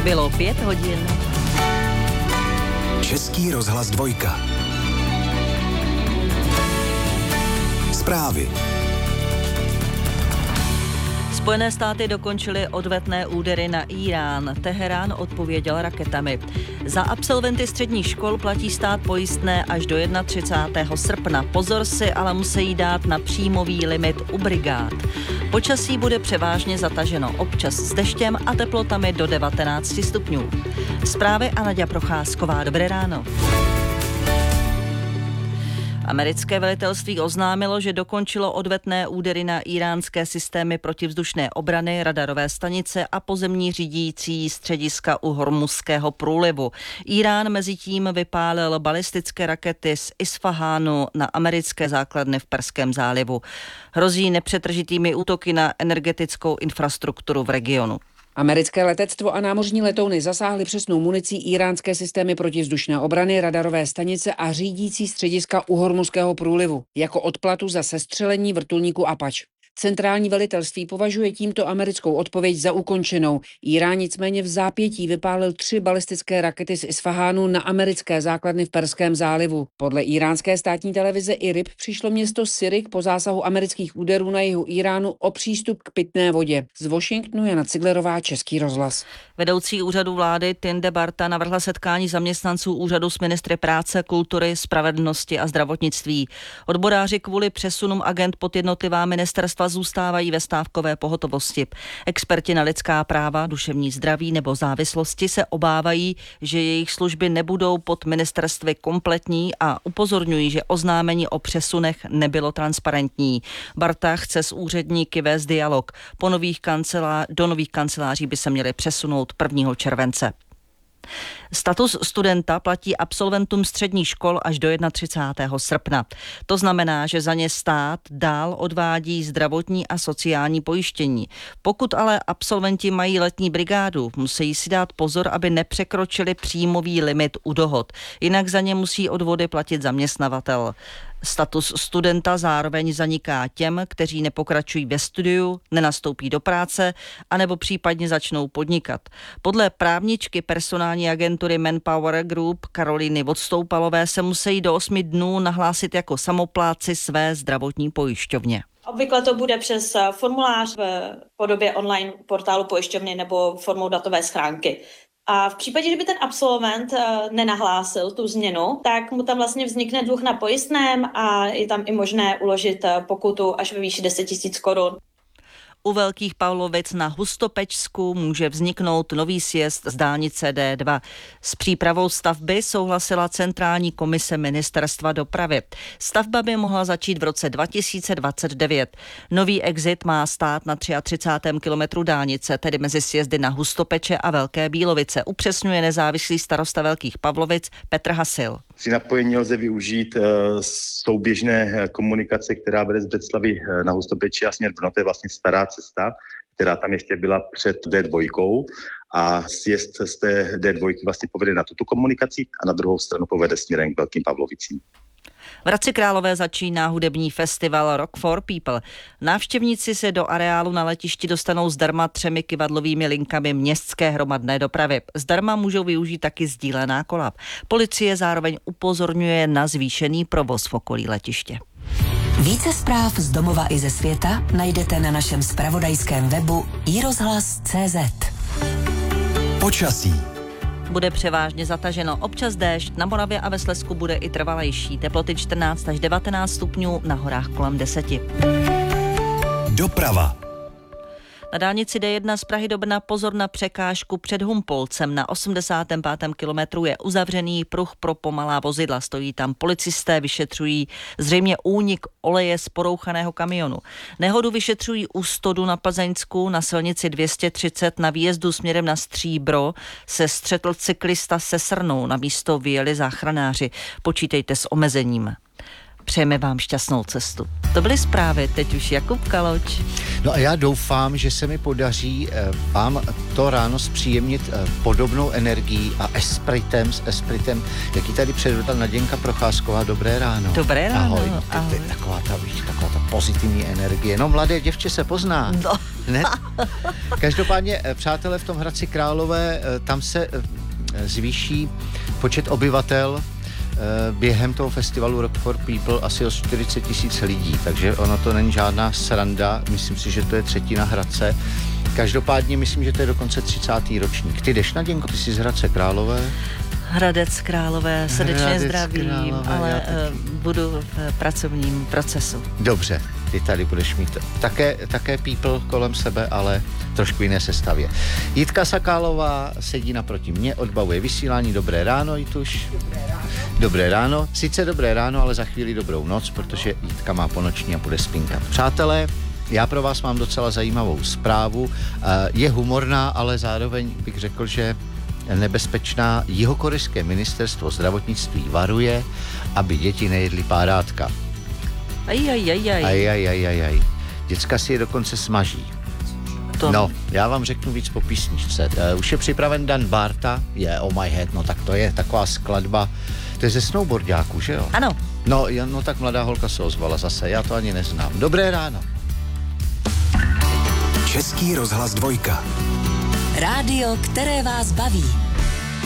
Bylo 5 hodin. Český rozhlas 2. Zprávy. Spojené státy dokončily odvetné údery na Írán. Teherán odpověděl raketami. Za absolventy středních škol platí stát pojistné až do 31. srpna. Pozor si ale musí dát na příjmový limit u brigád. Počasí bude převážně zataženo, občas s deštěm a teplotami do 19 stupňů. Zprávy a Naďa Procházková. Dobré ráno. Americké velitelství oznámilo, že dokončilo odvetné údery na íránské systémy protivzdušné obrany, radarové stanice a pozemní řídící střediska u Hormuzského průlivu. Írán mezitím vypálil balistické rakety z Isfahánu na americké základny v Perském zálivu. Hrozí nepřetržitými útoky na energetickou infrastrukturu v regionu. Americké letectvo a námořní letouny zasáhly přesnou municí íránské systémy protivzdušné obrany, radarové stanice a řídící střediska u Hormuzského průlivu jako odplatu za sestřelení vrtulníku Apache. Centrální velitelství považuje tímto americkou odpověď za ukončenou. Írán nicméně v zápětí vypálil 3 balistické rakety z Isfahánu na americké základny v Perském zálivu. Podle íránské státní televize IRIB přišlo město Sirik po zásahu amerických úderů na jihu Iránu o přístup k pitné vodě. Z Washingtonu Jana Ciglerová, Český rozhlas. Vedoucí úřadu vlády Tinde Barta navrhla setkání zaměstnanců úřadu s ministry práce, kultury, spravedlnosti a zdravotnictví. Odboráři kvůli přesunům agent pod jednotlivá ministerstva zůstávají ve stávkové pohotovosti. Experti na lidská práva, duševní zdraví nebo závislosti se obávají, že jejich služby nebudou pod ministerstvy kompletní a upozorňují, že oznámení o přesunech nebylo transparentní. Barta chce s úředníky vést dialog. Do nových kanceláří by se měly přesunout 1. července. Status studenta platí absolventům středních škol až do 31. srpna. To znamená, že za ně stát dál odvádí zdravotní a sociální pojištění. Pokud ale absolventi mají letní brigádu, musí si dát pozor, aby nepřekročili příjmový limit u dohod. Jinak za ně musí odvody platit zaměstnavatel. Status studenta zároveň zaniká těm, kteří nepokračují ve studiu, nenastoupí do práce, anebo případně začnou podnikat. Podle právničky personální agentury Manpower Group Karolíny Odstoupalové se musí do 8 dnů nahlásit jako samoplátci své zdravotní pojišťovně. Obvykle to bude přes formulář v podobě online portálu pojišťovny nebo formou datové schránky. A v případě, že by ten absolvent nenahlásil tu změnu, tak mu tam vlastně vznikne dluh na pojistném a je tam i možné uložit pokutu až ve výši 10 000 korun. U Velkých Pavlovic na Hustopečsku může vzniknout nový sjezd z dálnice D2. S přípravou stavby souhlasila Centrální komise Ministerstva dopravy. Stavba by mohla začít v roce 2029. Nový exit má stát na 33. kilometru dálnice, tedy mezi sjezdy na Hustopeče a Velké Bílovice, upřesňuje nezávislý starosta Velkých Pavlovic Petr Hasil. Při napojení lze využít souběžné komunikace, která vede z Břeclavi na Hustopeči a směr Brno, to je vlastně stará cesta, která tam ještě byla před D2 a sjezd z té D2 vlastně povede na tuto komunikaci a na druhou stranu povede směrem k Velkým Pavlovicím. V Hradci Králové začíná hudební festival Rock for People. Návštěvníci se do areálu na letišti dostanou zdarma 3 kyvadlovými linkami městské hromadné dopravy. Zdarma můžou využít taky sdílená kola. Policie zároveň upozorňuje na zvýšený provoz v okolí letiště. Více zpráv z domova i ze světa najdete na našem zpravodajském webu iRozhlas.cz. Počasí. Bude převážně zataženo, občas déšť, na Moravě a ve Slezsku bude i trvalejší. Teploty 14 až 19 stupňů, na horách kolem 10. Doprava. Na dálnici D1 z Prahy do Brna pozor na překážku před Humpolcem. Na 85. kilometru je uzavřený pruh pro pomalá vozidla. Stojí tam policisté, vyšetřují zřejmě únik oleje z porouchaného kamionu. Nehodu vyšetřují u Stodu na Plzeňsku. Na silnici 230 na výjezdu směrem na Stříbro se střetl cyklista se srnou. Na místo vyjeli záchranáři. Počítejte s omezením. Přejeme vám šťastnou cestu. To byly zprávy, teď už Jakub Kaloč. No a já doufám, že se mi podaří vám to ráno zpříjemnit podobnou energií a espritem, jaký tady předvedla Naděnka Procházková. Dobré ráno. Dobré ráno. Ahoj. Taková ta pozitivní energie. No, mladé děvče se pozná. No. Ne? Každopádně, přátelé, v tom Hradci Králové, tam se zvýší počet obyvatel během toho festivalu Rock for People asi o 40 000 lidí, takže ono to není žádná sranda, myslím si, že to je třetina Hradce. Každopádně myslím, že to je dokonce 30. ročník. Ty jdeš na Děnko, ty jsi z Hradce Králové? Hradec Králové, srdečně Hradec zdravím, Králové, ale budu v pracovním procesu. Dobře, ty tady budeš mít také people kolem sebe, ale trošku jiné sestavě. Jitka Sakálová sedí naproti mě, odbavuje vysílání. Dobré ráno, Jituš. Dobré ráno. Sice dobré ráno, ale za chvíli dobrou noc, protože Jitka má ponoční a bude spinkat. Přátelé, já pro vás mám docela zajímavou zprávu. Je humorná, ale zároveň bych řekl, že nebezpečná. Jihokorejské ministerstvo zdravotnictví varuje, aby děti nejedly párátka. Aj. Děcka si je dokonce smaží. No, já vám řeknu víc po písničce. Už je připraven Dan Barta, je Oh My Head, no tak to je taková skladba, to je ze snowboardiáků, že jo? Ano. No tak mladá holka se ozvala zase, já to ani neznám. Dobré ráno. Český rozhlas 2. Rádio, které vás baví.